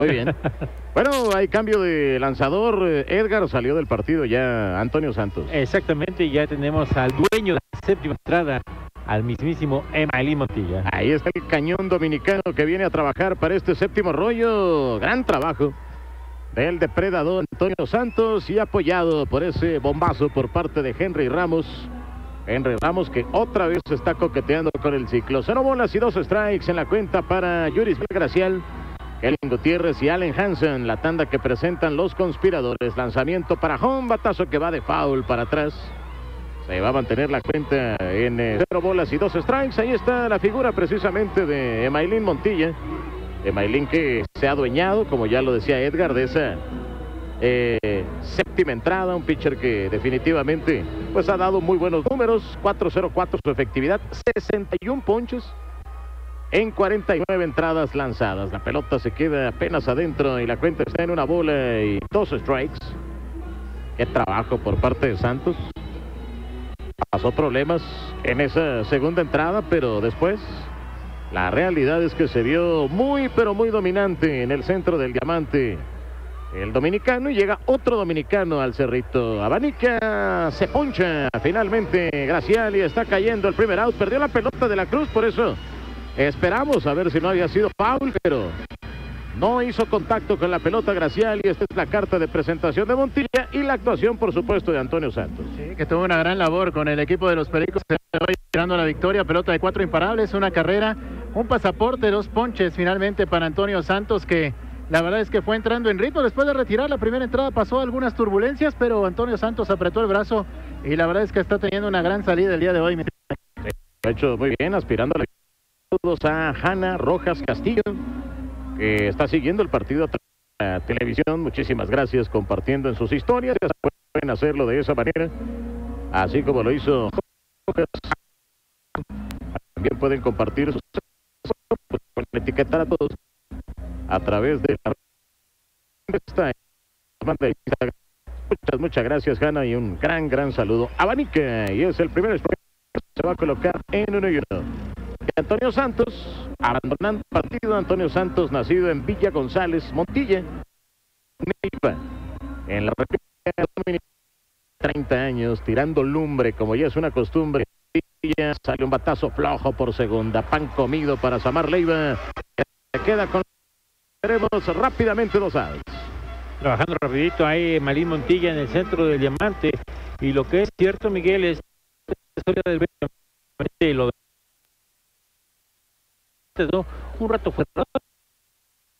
Muy bien. Bueno, hay cambio de lanzador. Edgar salió del partido ya, Antonio Santos. Exactamente, ya tenemos al dueño de la séptima entrada, al mismísimo Emailín Montilla. Ahí está el cañón dominicano que viene a trabajar para este séptimo rollo. Gran trabajo del depredador Antonio Santos y apoyado por ese bombazo por parte de Henry Ramos. Henry Ramos que otra vez está coqueteando con el ciclo. 0 bolas y 2 strikes en la cuenta para Yuris Gracial, Kellen Gutiérrez y Allen Hansen. La tanda que presentan los conspiradores. Lanzamiento para home, batazo que va de foul para atrás. Se va a mantener la cuenta en 0 bolas y 2 strikes. Ahí está la figura precisamente de Emailín Montilla. Emailín que se ha adueñado, como ya lo decía Edgar, de esa séptima entrada. Un pitcher que definitivamente pues ha dado muy buenos números. 4.04 su efectividad, 61 ponches en 49 entradas lanzadas. La pelota se queda apenas adentro y la cuenta está en 1 bola y 2 strikes. Qué trabajo por parte de Santos. Pasó problemas en esa segunda entrada, pero después la realidad es que se vio muy, pero muy dominante en el centro del diamante el dominicano, y llega otro dominicano al cerrito. Abanica, se poncha finalmente Gracial y está cayendo el primer out. Perdió la pelota de la Cruz, por eso esperamos a ver si no había sido foul, pero no hizo contacto con la pelota Gracial, y esta es la carta de presentación de Montilla y la actuación, por supuesto, de Antonio Santos. Sí, que tuvo una gran labor con el equipo de los Pericos, hoy tirando la victoria. Pelota de 4 imparables, una carrera, un pasaporte, 2 ponches finalmente para Antonio Santos, que la verdad es que fue entrando en ritmo. Después de retirar la primera entrada pasó algunas turbulencias, pero Antonio Santos apretó el brazo y la verdad es que está teniendo una gran salida el día de hoy. Lo ha hecho muy bien, aspirando a la... Saludos a Hanna Rojas Castillo, que está siguiendo el partido a través de la televisión. Muchísimas gracias, compartiendo en sus historias. Pueden hacerlo de esa manera, así como lo hizo Rojas. También pueden compartir sus, pues, etiquetar a todos a través de la muchas gracias, Hanna, y un gran saludo a Abanica, y es el primer strike que se va a colocar en 1-1. Antonio Santos abandonando el partido. Antonio Santos, nacido en Villa González, Montilla, en la República Dominicana, 30 años, tirando lumbre como ya es una costumbre. Sale un batazo flojo por segunda, pan comido para Samar Leiva, se queda con... Veremos rápidamente 2 outs. Trabajando rapidito ahí Emailín Montilla en el centro del diamante, y lo que es cierto, Miguel, es la historia del lo de un rato fue